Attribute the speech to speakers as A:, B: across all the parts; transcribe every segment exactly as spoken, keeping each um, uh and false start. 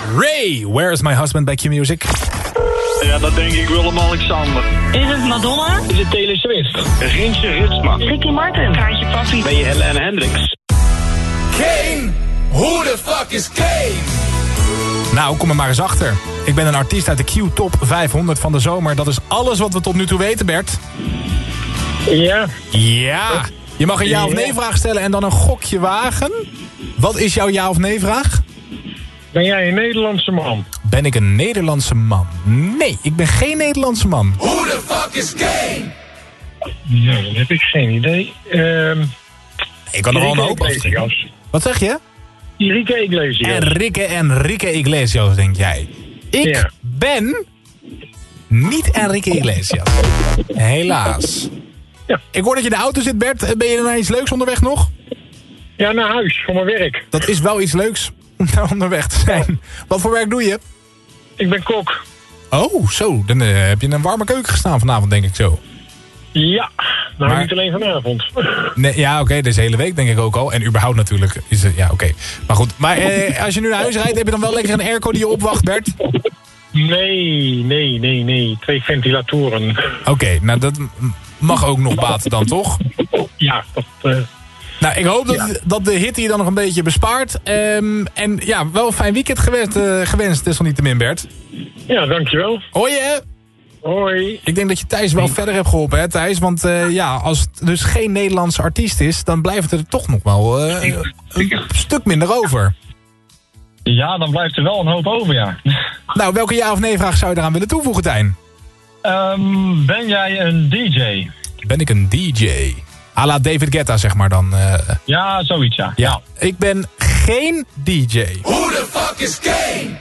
A: Ray, Where is My Husband bij Q-Music?
B: Ja, dat denk ik Willem-Alexander.
C: Is het Madonna?
B: Is het Taylor Swift? Rintje Ritsma.
C: Ricky Martin? Kaartje Papi?
B: Ben je Helene Hendricks?
A: Kane! Who the fuck is Kane? Nou, kom er maar eens achter. Ik ben een artiest uit de Q Top vijfhonderd van de zomer. Dat is alles wat we tot nu toe weten, Bert.
B: Ja.
A: Ja. Je mag een ja of nee vraag stellen en dan een gokje wagen. Wat is jouw ja of nee vraag?
B: Ben jij een Nederlandse man?
A: Ben ik een Nederlandse man? Nee, ik ben geen Nederlandse man. Who the fuck is Kane?
B: Ja, dan heb ik geen idee. Ehm
A: Ik kan er wel een hoop afsteken. Wat zeg je?
B: Enrique Iglesias.
A: Enrique Enrique Iglesias, denk jij. Ik
B: Ja.
A: ben niet Enrique Iglesias. Helaas.
B: Ja.
A: Ik hoor dat je in de auto zit, Bert. Ben je naar iets leuks onderweg nog?
B: Ja, naar huis, voor mijn werk.
A: Dat is wel iets leuks om daar onderweg te zijn. Wat voor werk doe je?
B: Ik ben kok.
A: Oh, zo. Dan uh, heb je in een warme keuken gestaan vanavond, denk ik zo.
B: Ja, nou
A: Maar-
B: niet alleen vanavond.
A: Nee, ja, oké, deze hele week denk ik ook al. En überhaupt natuurlijk. Is het, ja, oké. Maar goed, maar eh, als je nu naar huis rijdt, heb je dan wel lekker een airco die je opwacht, Bert?
B: Nee, nee, nee, nee. Twee ventilatoren.
A: Oké, nou dat m- mag ook nog baten dan, toch?
B: Ja, dat... eh,
A: Nou, ik hoop dat,
B: Ja.
A: dat de hitte je dan nog een beetje bespaart. Ehm, en ja, wel een fijn weekend gewenst, uh, gewenst desalniettemin, Bert.
B: ja, dankjewel.
A: Hoi, hè?
B: Hoi.
A: Ik denk dat je Thijs wel verder hebt geholpen, hè, Thijs? Want uh, ja, als het dus geen Nederlandse artiest is, dan blijft het er toch nog wel uh, een, een stuk minder over.
D: Ja, dan blijft er wel een hoop over, ja.
A: Nou, welke ja of nee vraag zou je eraan willen toevoegen, Tijn?
D: Um, ben jij een D J?
A: Ben ik een D J? À la David Guetta, zeg maar dan. Uh,
D: Ja, zoiets, ja.
A: ja, ik ben geen D J.
E: Who the fuck is Kane?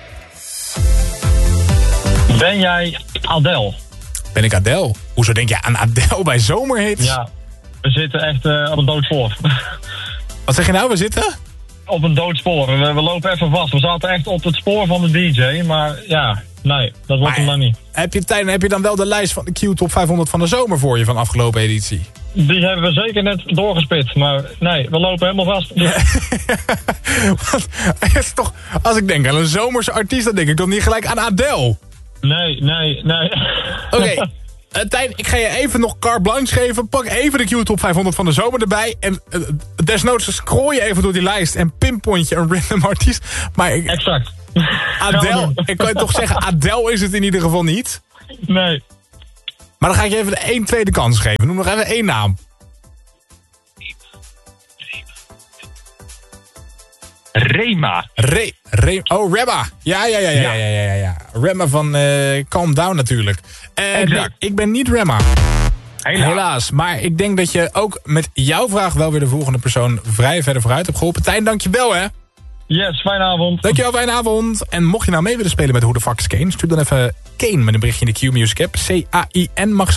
D: Ben jij Adele?
A: Ben ik Adele? Hoezo denk je aan Adele bij zomerhits?
D: Ja, we zitten echt uh, op een dood spoor.
A: Wat zeg je nou, we zitten?
D: Op een dood spoor. We, we lopen even vast. We zaten echt op het spoor van de D J, maar ja, nee, dat wordt
A: Maar-
D: hem dan niet.
A: Heb je, Tijn, heb je dan wel de lijst van de Q Top vijfhonderd van de zomer voor je van afgelopen editie?
D: Die hebben we zeker net doorgespit, maar nee, we lopen helemaal vast.
A: Want, het is toch, als ik denk aan een zomerse artiest, dan denk ik toch niet gelijk aan Adele.
D: Nee, nee, nee.
A: Oké, eh, Tijn, ik ga je even nog carte blanche geven. Pak even de Q Top vijfhonderd van de zomer erbij. En uh, desnoods scroll je even door die lijst en pinpoint je een random artiest. Maar ik,
D: Exact.
A: Adele, ik kan je toch zeggen, Adele is het in ieder geval niet.
D: Nee.
A: Maar dan ga ik je even de één tweede kans geven. Noem nog even één naam.
D: Rema.
A: Re, Re, oh, Rema. Ja, ja, ja, ja, ja, ja, ja, ja. Rema van uh, Calm Down natuurlijk. Uh,
D: Exact.
A: nee, ik ben niet Rema.
D: Helaas.
A: Helaas. Maar ik denk dat je ook met jouw vraag wel weer de volgende persoon vrij verder vooruit hebt geholpen. Tijn, dankjewel hè.
D: Yes, fijne avond.
A: Dankjewel, fijne avond. En mocht je nou mee willen spelen met Who the Fuck is Kane, stuur dan even Kane met een berichtje in de Q-Music app. C A I N mag